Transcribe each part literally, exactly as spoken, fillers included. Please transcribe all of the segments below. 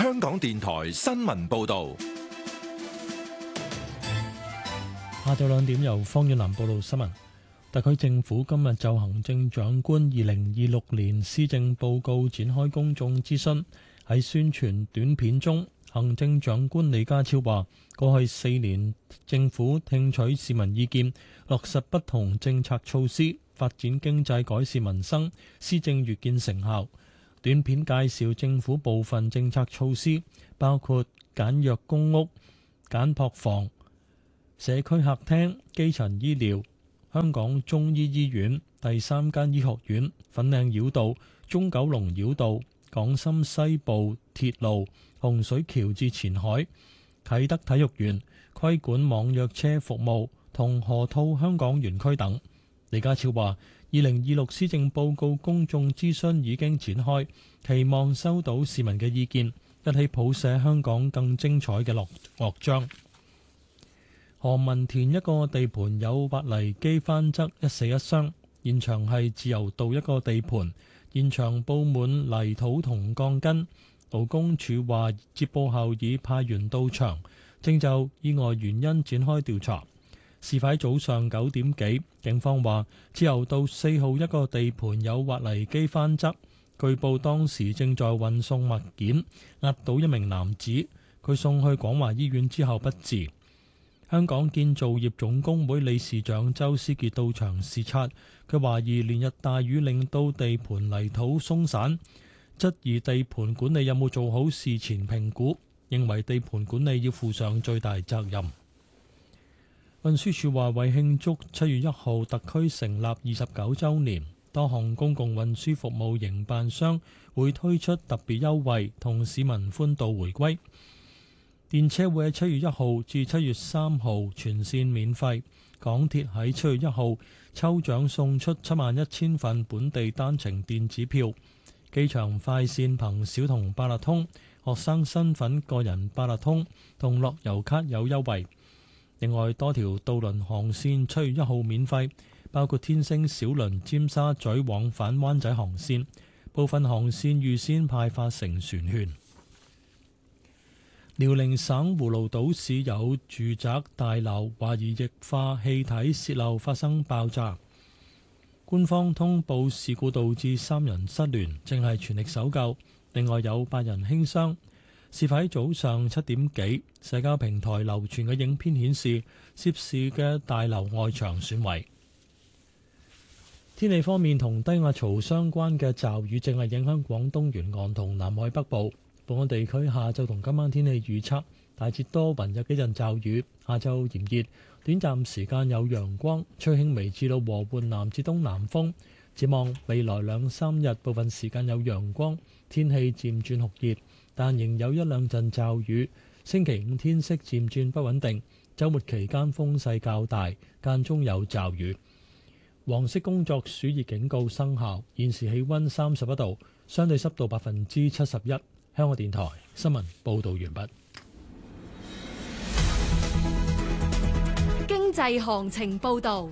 香港電台新聞報道。 下晝兩點由方遠南報道新聞。特區政府今日就行政長官二零二六年施政報告展開公眾諮詢。喺宣傳短片中，行政長官李家超話：過去四年政府聽取市民意見，落實不同政策措施，發展經濟，改善民生，施政越見成效。短片介紹政府部分政策措施，包括簡約公屋、簡樸房、社區客廳、基層醫療、香港中醫醫院、第三間醫學院、粉嶺繞道、中九龍繞道、港深西部鐵路、洪水橋至前海、啟德體育園、規管網約車服務同河套香港園區等。李家超話：二零二六施政報告公眾諮詢已經展開，期望收到市民嘅意見，一起譜寫香港更精彩嘅樂樂章。何文田一個地盤有挖泥機翻側，一死一傷。現場係自由道一個地盤，現場佈滿泥土同鋼筋。勞工處話接報後已派員到場，正就意外原因展開調查。事發早上九點幾，警方話自由道四號一個地盤有挖泥機翻側，據報當時正在運送物件，壓倒一名男子，佢送去廣華醫院之後不治。香港建造業總工會理事長周思傑到場視察，佢懷疑連日大雨令到地盤泥土鬆散，質疑地盤管理有冇做好事前評估，認為地盤管理要負上最大責任。運輸署話為慶祝七月一號特區成立二十九週年，多項公共運輸服務營辦商會推出特別優惠，同市民歡度回歸。電車會喺七月一號至七月三號全線免費，港鐵喺七月一號抽獎送出七萬一千份本地單程電子票，機場快線憑小童八達通、學生身份個人八達通同樂悠卡有優惠。另外多條渡輪航線七月一號免費，包括天星小輪尖沙咀往返灣仔航線，部分航線預先派發乘船券。遼寧省葫蘆島市有住宅大樓懷疑液化氣體洩漏發生爆炸，官方通報事故導致三人失聯，正係全力搜救，另外有八人輕傷。事發喺早上七點幾，社交平台流傳嘅影片顯示涉事嘅大樓外牆損毀。天氣方面，同低壓槽相關嘅驟雨正係影響廣東沿岸同南海北部。本港地區下晝同今晚天氣預測，大致多雲，有幾陣驟雨，下晝炎熱，短暫時間有陽光，吹輕微至到和緩南至東南風。展望未來兩三日，部分時間有陽光，天氣漸轉酷熱，但仍有一兩陣驟雨。星期五天色漸轉不穩定，週末期間風勢較大，間中有驟雨。黃色工作暑熱警告生效，現時氣溫三十一度，相對濕度百分之七十一。香港電台新聞報道完畢。 經濟行情報道。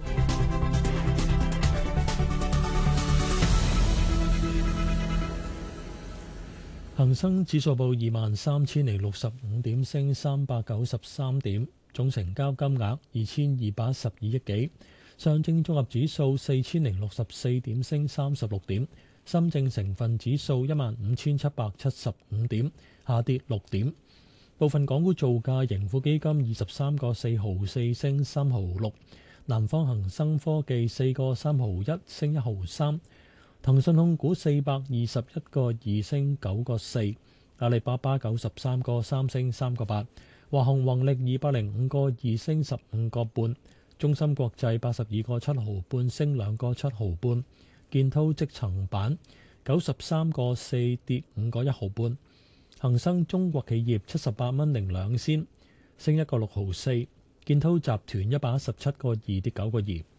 恒生指數報二萬三千零六十五點，升三百九十三點，總成交金額二千二百一十二億幾。上證綜合指數四千零六十四點，升三十六點。深證成分指數一萬五千七百七十五點，下跌六點。部分港股造價，盈富基金二十三個四毫四升三毫六，南方恒生科技四個三毫一升一毫三，騰訊控股四百二十一個二升九個四，阿里巴巴九十三個三升三個八，華虹宏力二百零五個二升十五個半，中芯國際八十二個七毫半升兩個七毫半。建滔積層板九十三個四跌五個一毫半，恒生中國企業七十八蚊零兩仙升一個六毫四，建滔集團一百一十七個二跌九個二。